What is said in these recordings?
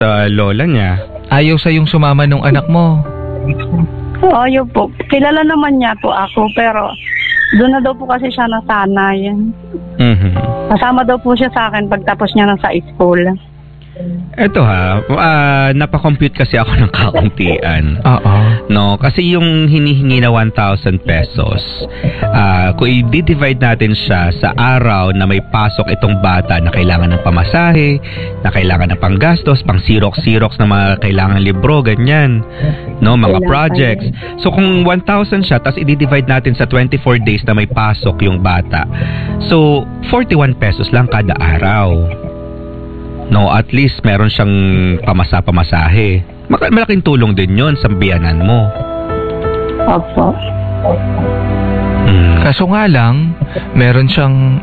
sa lola niya. Ayaw sa yung sumama nung anak mo. Ayaw po. Kilala naman niya po ako, pero doon na daw po kasi siya nasanay. Mhm. Kasama daw po siya sa akin pagtapos niya sa school. Eto napakompute kasi ako ng kauntian. Oo. No, kasi yung hinihingi na 1,000 pesos, kung i-divide natin siya sa araw na may pasok itong bata na kailangan ng pamasahe, na kailangan ng panggastos, pang Xerox na mga kailangan libro, ganyan. No, mga projects. So kung 1,000 siya, tapos i-divide natin sa 24 days na may pasok yung bata. So, 41 pesos lang kada araw. No, at least meron siyang pamasahe. Malaking tulong din yon sa biyanan mo. Opo. Kaso nga lang, meron siyang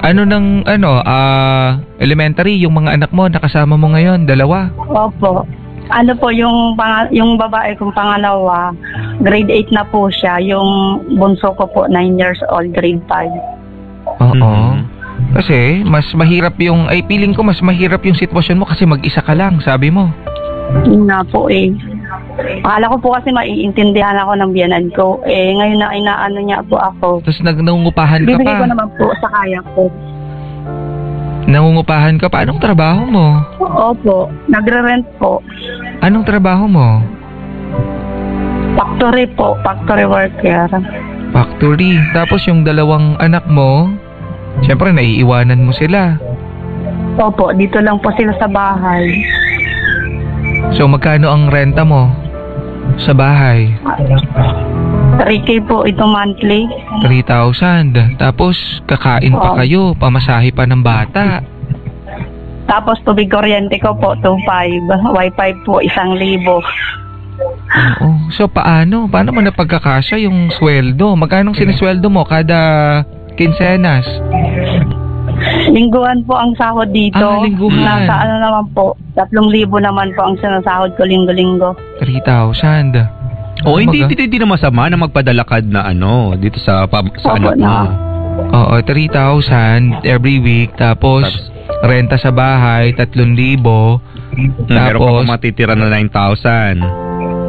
elementary yung mga anak mo nakasama mo ngayon, dalawa. Opo. Ano po yung babae kong pangalawa, grade 8 na po siya. Yung bunso ko po 9 years old, grade 5. Oo. Kasi mas mahirap feeling ko mas mahirap yung sitwasyon mo kasi mag-isa ka lang, sabi mo. Yun na po eh. Akala ko po kasi maiintindihan ako ng biyanan ko. Ngayon na inaano niya po ako. Tapos nangungupahan ka pa. Bibigay ko naman po sa kaya ko. Nangungupahan ka pa? Anong trabaho mo? Opo, nagre-rent po. Anong trabaho mo? Factory po, factory worker. Factory. Tapos yung dalawang anak mo, siyempre naiiwanan mo sila. Opo, dito lang po sila sa bahay. So magkano ang renta mo sa bahay? 3K po ito monthly. 3,000. Tapos kakain pa kayo, pamasahe pa ng bata. Tapos tubig kuryente ko po 2,500. Wi-Fi po 1,000. Oo. So paano? Paano mo napagkakasya yung sweldo? Magkano sinisweldo mo kada kinsenas? Lingguhan po ang sahod dito. Lingguhan. Nasa naman po, 3,000 naman po ang sinasahod ko linggo-linggo. 3,000. Hindi na masama na magpadalakad na dito sa anak mo. Oo, 3,000 every week. Tapos renta sa bahay, 3,000. Meron ka pa matitira na 9,000.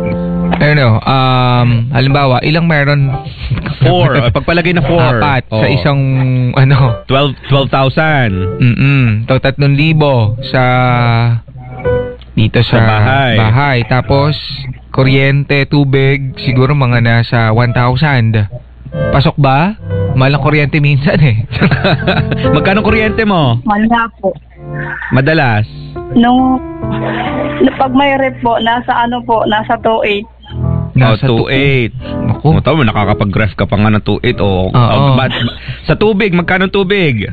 Halimbawa, ilang meron? 4. Pagpalagay na 4. 4 sa isang 12,000. So 3,000 sa dito sa bahay. Tapos kuryente, tubig, siguro mga nasa 1,000. Pasok ba? Mahal ang kuryente minsan eh. Magkano kuryente mo? Mahal na po. Madalas? Pag may rep po, nasa 2,800. Nasa 2,800. Naku. Tama, nakakapag-graph ka pa nga ng 2,800. Sa tubig, magkano tubig?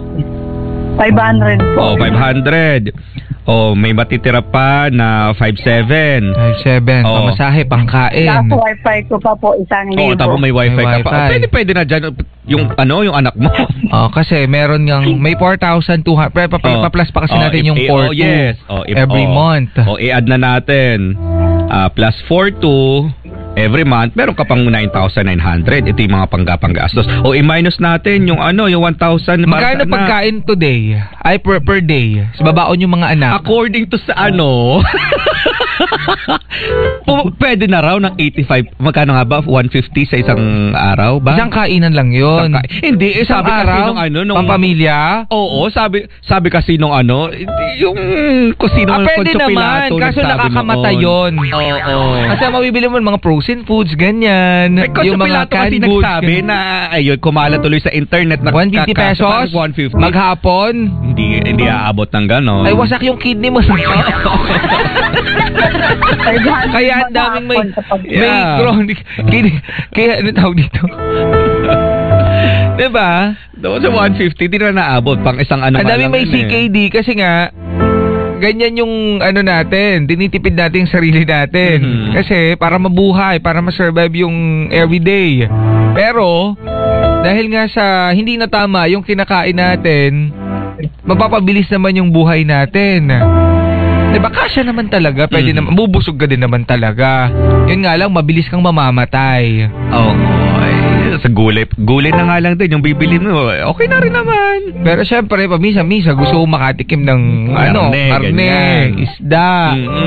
500 po. 500. May matitira pa na 5,700. 5,700. Pamasahe, pangkain. Nasa Wi-Fi ko pa po 1,000. Tapos may Wi-Fi ka pa. Pwede na dyan yung anak mo. Kasi meron may 4,200. Pa-plus pa kasi natin yung 4,200 every month. I-add na natin. Plus 4,200 every month, meron ka pang 9,900. Ito yung mga panggastos. I-minus natin yung 1,000. Magkano pagkain today? Ay, per day. Sa babaon yung mga anak. According to sa pwede na raw ng 85. Magkano nga ba? 150 sa isang araw ba? Isang kainan lang yun. Hindi, sabi kasi nung pampamilya? Oo, sabi kasi nung yung kusino ng pwede naman, kaso nakakamata yun. Oo. Kasi mabibili mo mga frozen foods, ganyan. Yung mga canned goods. Nagsabi na, kumalat tuloy sa internet na 150 pesos? 150. Maghapon? Hindi aabot ng gano'n. Ay, wasak yung kidney mo. Kaya ang daming may chronic kaya ano tawag dito? Diba? Doon sa 150 di na naabot pang isang ang daming may CKD kasi nga ganyan yung natin, dinitipid natin yung sarili natin. Kasi para mabuhay, para ma-survive yung everyday. Pero dahil nga sa hindi na tama yung kinakain natin, mapapabilis naman yung buhay natin. Diba, kasya naman talaga, pwede naman, bubusog ka din naman talaga. Yun nga lang, mabilis kang mamamatay. sa gulay na nga lang din yung bibilin mo. Okay na rin naman. Pero syempre, pamisa-misa gusto ko makatikim ng Karne, karne, ganyan. isda.